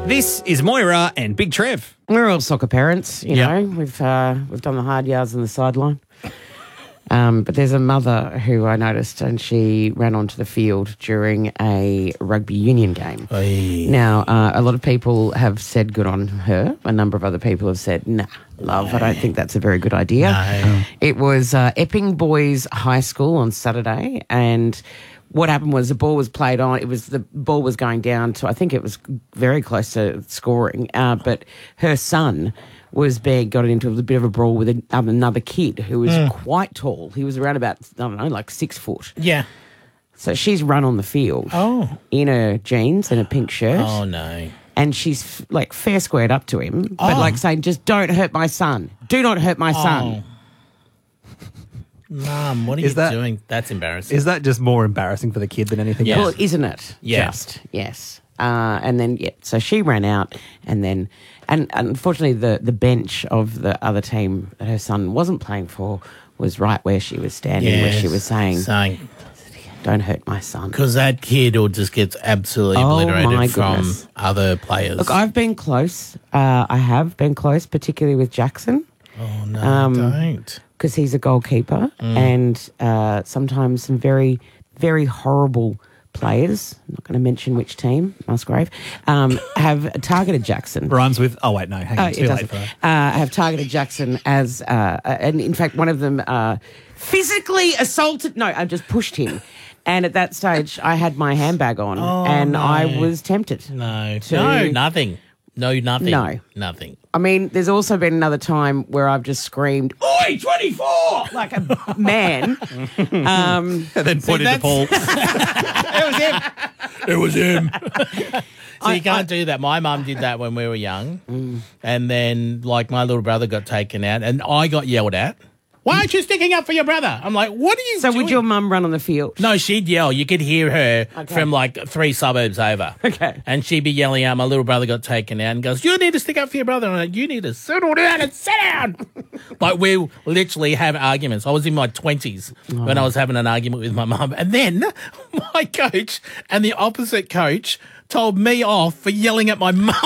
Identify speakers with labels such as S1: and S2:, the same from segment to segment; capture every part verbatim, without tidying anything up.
S1: This is Moira and Big Trev.
S2: We're all soccer parents, you
S1: Yep.
S2: know. We've uh, we've done the hard yards on the sideline. Um, but there's a mother who I noticed, and she ran onto the field during a rugby union game.
S1: Oy.
S2: Now, uh, a lot of people have said good on her. A number of other people have said, nah, love, I don't think that's a very good idea.
S1: No.
S2: It was uh, Epping Boys High School on Saturday, and what happened was the ball was played on. It was the ball was going down to, I think it was very close to scoring, uh, but her son was being got into a bit of a brawl with a, um, another kid who was mm. quite tall. He was around about, I don't know, like six foot.
S1: Yeah.
S2: So she's run on the field
S1: Oh.
S2: in her jeans and a pink shirt.
S1: Oh, no.
S2: And she's f- like fair squared up to him, but
S1: Oh.
S2: like saying, just don't hurt my son. Do not hurt my son.
S1: Mum, what are
S3: Is
S1: you
S3: that-
S1: doing? That's embarrassing.
S3: Is that just more embarrassing for the kid than anything
S1: Yeah.
S3: else?
S2: Well, isn't it?
S1: Yeah.
S2: Just, yes. Uh, and then, yeah, so she ran out and then, and unfortunately the, the bench of the other team that her son wasn't playing for was right where she was standing, where she was saying,
S1: saying,
S2: don't hurt my son.
S1: because that kid will just get absolutely
S2: Oh,
S1: obliterated
S2: my
S1: from
S2: goodness.
S1: other players.
S2: Look, I've been close. Uh, I have been close, particularly with Jackson.
S1: oh, no,
S2: um,
S1: don't.
S2: Because he's a goalkeeper, and uh, sometimes some very, very horrible players, I'm not going to mention which team, Musgrave, um, have targeted Jackson.
S3: Rhymes with, oh, wait, no, hang on,
S2: Uh,
S3: it's
S2: it
S3: too
S2: doesn't.
S3: late for that.
S2: Uh, have targeted Jackson as, uh, uh, and in fact, one of them uh, physically assaulted, no, I just pushed him. And at that stage, I had my handbag on,
S1: Oh,
S2: and
S1: no.
S2: I was tempted.
S1: No,
S2: to-
S1: no, nothing. No, nothing.
S2: No.
S1: Nothing.
S2: I mean, there's also been another time where I've just screamed, "Oi, twenty-four!" like a man. um,
S3: And then pointed to
S1: that's-
S3: Paul.
S1: It was him. So you can't do that. My mum did that when we were young.
S2: Mm.
S1: And then, like, my little brother got taken out and I got yelled at. Why aren't you sticking up for your brother? I'm like, what are you
S2: so
S1: doing?
S2: would your mum run on the field?
S1: No, she'd yell. You could hear her
S2: Okay.
S1: from, like, three suburbs over.
S2: Okay.
S1: And she'd be yelling out. My little brother got taken out and goes, you need to stick up for your brother. And I'm like, you need to settle down and sit down. Like, we literally have arguments. I was in my twenties
S2: Oh.
S1: when I was having an argument with my mum. And then my coach and the opposite coach told me off for yelling at my mum.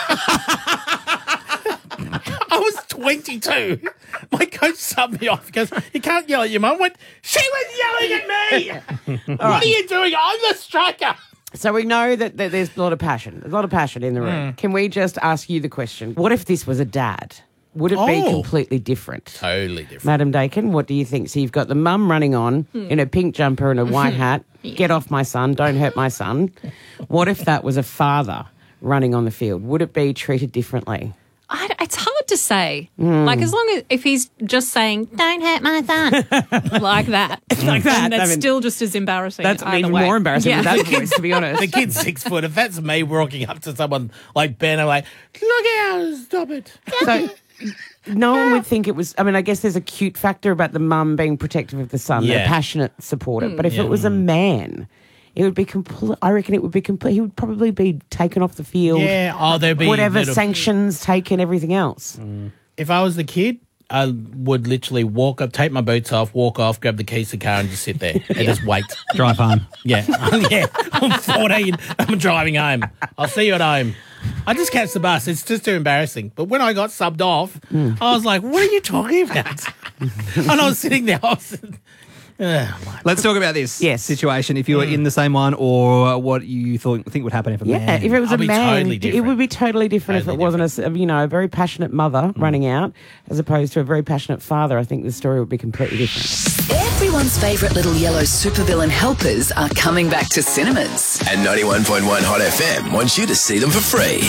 S1: I was twenty-two. My coach subbed me off. He goes, you can't yell at your mum. I went, she was yelling at me. What are you doing? I'm the striker.
S2: So we know that, that there's a lot of passion. There's a lot of passion in the room. Can we just ask you the question? What if this was a dad? Would it be
S1: Oh.
S2: completely different?
S1: Totally different.
S2: Madam Dakin, what do you think? So you've got the mum running on in a pink jumper and a white hat. Get off my son. Don't hurt my son. What if that was a father running on the field? Would it be treated differently?
S4: I, it's hard to say. Like, as long as if he's just saying, don't hurt my son, like that.
S2: Like that.
S4: And it's
S2: I mean,
S4: still just as embarrassing.
S2: That's
S4: either
S2: even
S4: way.
S2: more embarrassing
S4: Yeah.
S2: with that voice, to be honest.
S1: The kid's six foot. If that's me walking up to someone like Ben, I'm like, look out, stop it.
S2: So no one would think it was. I mean, I guess there's a cute factor about the mum being protective of the son, a
S1: Yeah.
S2: passionate supporter. But if
S1: Yeah.
S2: it was a man, it would be complete. I reckon it would be complete. He would probably be taken off the field.
S1: Yeah, oh, there'd be
S2: whatever
S1: little-
S2: sanctions taken, everything else.
S1: If I was the kid, I would literally walk up, take my boots off, walk off, grab the keys to the car and just sit there and just wait.
S3: Drive home.
S1: Yeah. yeah. I'm fourteen. I'm driving home. I'll see you at home. I just catch the bus. It's just too embarrassing. But when I got subbed off, I was like, what are you talking about? And I was sitting there. I was, uh,
S3: Let's talk about this
S2: Yes.
S3: situation. If you were in the same one, or what you thought think would happen if a
S2: Yeah,
S3: man.
S2: if it was
S1: I'll
S2: a
S1: be
S2: man,
S1: totally
S2: it
S1: different.
S2: would be totally different
S1: Totally
S2: if it wasn't a, s- you know, a very passionate mother running out as opposed to a very passionate father. I think the story would be completely different.
S5: Everyone's favourite little yellow supervillain helpers are coming back to cinemas.
S6: And ninety-one point one Hot F M wants you to see them for free.